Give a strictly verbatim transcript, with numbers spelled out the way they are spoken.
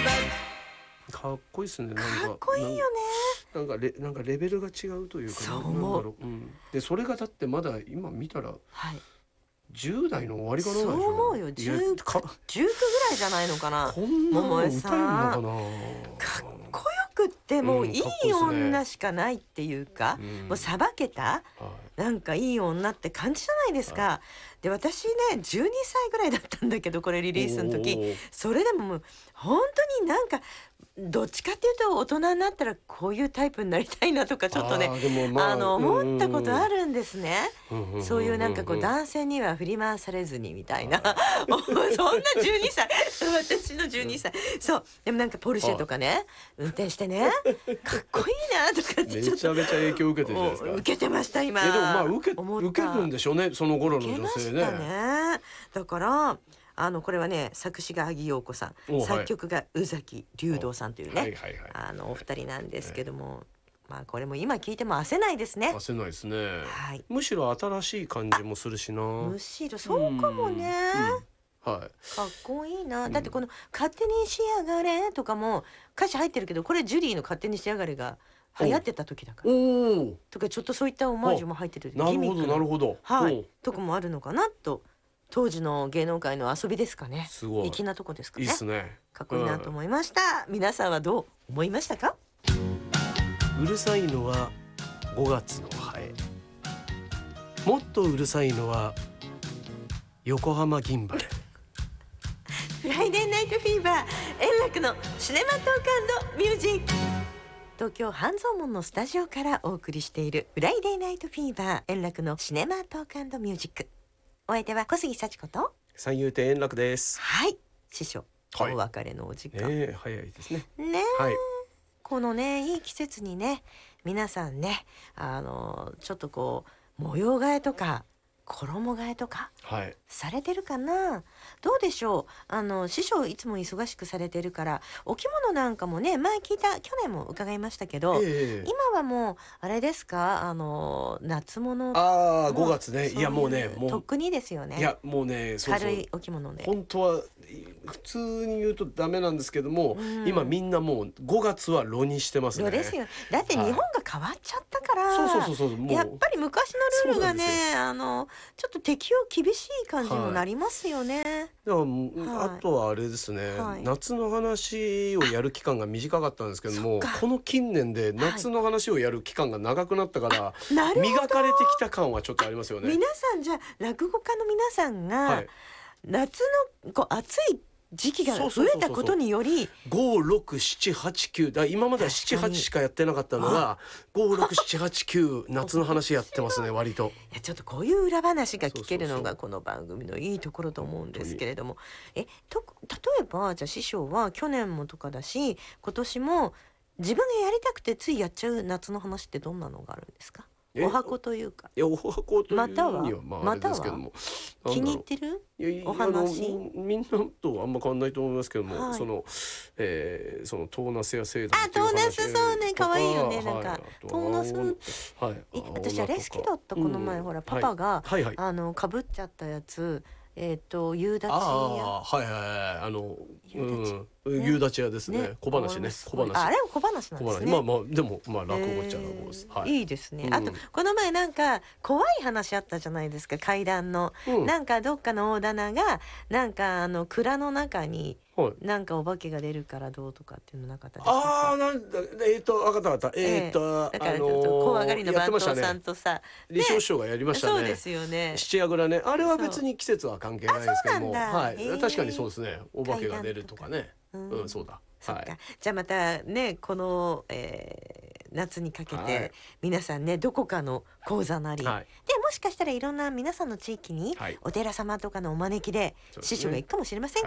かっこいいですね。なんかかっこいいよね。 なんかレなんかレベルが違うというか、 そうなんだろう、うん、でそれがだってまだ今見たらはいじゅう代の終わりかな。 そう思うよ。 いやじゅうかじゅうきゅうぐらいじゃないのかな。 こんなの桃江歌えるのさんかな。 かっこよくってもういいうんかっこいいですね女しかないっていうか、 うんもうさばけたはなんかいい女って感じじゃないですか、 はで私ねじゅうにさいぐらいだったんだけどこれリいリースの時おーそれでももう本当になんかどっちかっていうと大人になったらこういうタイプになりたいなとかちょっとねあーでもまああの思ったことあるんですね。 うんうんそういうなんかこううん男性には振り回されずにみたいなはそんなじゅうにさい私のじゅうにさいそうでもなんかポルシェとかね運転してねかっこいいなとかってめちょっとちゃめちゃ影響を受けてるじゃないですか。 受けてました今。 えでもまあ受け思った受けるんでしょうね、その頃の受け女性ましたね。 ね。だからあのこれはね作詞が萩陽子さん、 おはい作曲が宇崎竜童さんというね、 はいはいはい。 あのお二人なんですけども、まあこれも今聞いても焦ないですね。 焦ないですね。 はいむしろ新しい感じもするしな。 むしろそうかもね。 うんうんはい。 かっこいいな。だってこの「勝手にしやがれ」とかも歌詞入ってるけどこれジュリーの「勝手にしやがれ」が流行ってた時だからおお。 とかちょっとそういったオマージュも入ってるなるほどなるほど。 はいおうとこもあるのかなと当時の芸能界の遊びですかね。 すごい。 粋なとこですかいいね。 っすね。 かっこいいなと思いました、皆さんはどう思いましたか。 うるさいのはごがつのハエ。もっとうるさいのは横浜銀蝿。 フライデーナイトフィーバー円楽のシネマトーク&ミュージック。東京半蔵門のスタジオからお送りしているフライデーナイトフィーバー円楽のシネマトーク&ミュージック。お相手は小杉幸子と三遊亭円楽です。 はい師匠、 はいお別れのお時間、 ええ早いですね。 ねえ、 はい。 このねいい季節にね皆さんねあのちょっとこう模様替えとか衣替えとかはい。 されてるかな。どうでしょう。あの師匠いつも忙しくされてるからお着物なんかもね前聞いた去年も伺いましたけど、 ええ今はもうあれですかあの夏物ああもうごがつね。 そういやもうねともっくにですようね。 いやもうねそうそう軽いお着物で本当は普通に言うとダメなんですけども、 うん今みんなもうごがつは炉にしてますね。 そうですよ。だって日本が変わっちゃったから、 そうそうそうそうもうやっぱり昔のルールがそうなんですねあのちょっと適用厳しい感じになりますよね、 だからもうはいあとはあれですね、 はい夏の話をやる期間が短かったんですけども、 そっかこの近年で夏の話をやる期間が長くなったから、 なるほど。 磨かれてきた感はちょっとありますよね。 皆さんじゃあ落語家の皆さんが、 はい、 夏のこう暑い時期がそうそうそうそう増えたことによりご、ろく、しち、はち、きゅうだ今まではなな、はちしかやってなかったのがご、ろく、しち、はち、きゅう夏の話やってますね割と。 いやちょっとこういう裏話が聞けるのそうそうそうがこの番組のいいところと思うんですけれども、えと例えばじゃあ師匠は去年もとかだし今年も自分がやりたくてついやっちゃう夏の話ってどんなのがあるんですか。 えお箱というかいやお箱というまたはにはまああれですけども、 気に入っるてるいやいやお話あのみんなとあんま変わんないと思いますけども、 はいその、えー、そのトーナスや制度あトーナスそうね可愛いよねなんか、 はい、 トーナスはい、 い私あれ好きだったこの前、ほらパパが、 はいはいはい、 あのかぶっちゃったやつえっ、と夕立屋ああはいはいはいあの夕立うんね夕立屋ですねね小話ね小話あれは小話なん小話ですね。 まあまあでもまあ落語っちゃ落語です、 えーはいいいですね、 うんあとこの前なんか怖い話あったじゃないですか怪談の、 うんなんかどっかの大棚がなんかあの蔵の中にはいなんかお化けが出るからどうとかっていうのなかったですか。 ああなんだえっ、ー、と分かった分かったえっ、ー、と、 だからあちょっと怖がりのやって番頭さんましたねとさ、 李承師匠がやりましたね。 そうですよね。 七夜蔵ねあれは別に季節は関係ないですけども、 あそうなんだはいへー確かにそうですねお化けが出るとかねうんうん、そうだそっか、 はいじゃあまたねこの、えー夏にかけはいて皆さんねどこかの講座なり、 はいでもしかしたらいろんな皆さんの地域にはいお寺様とかのお招きでそうですね師匠が行くかもしれません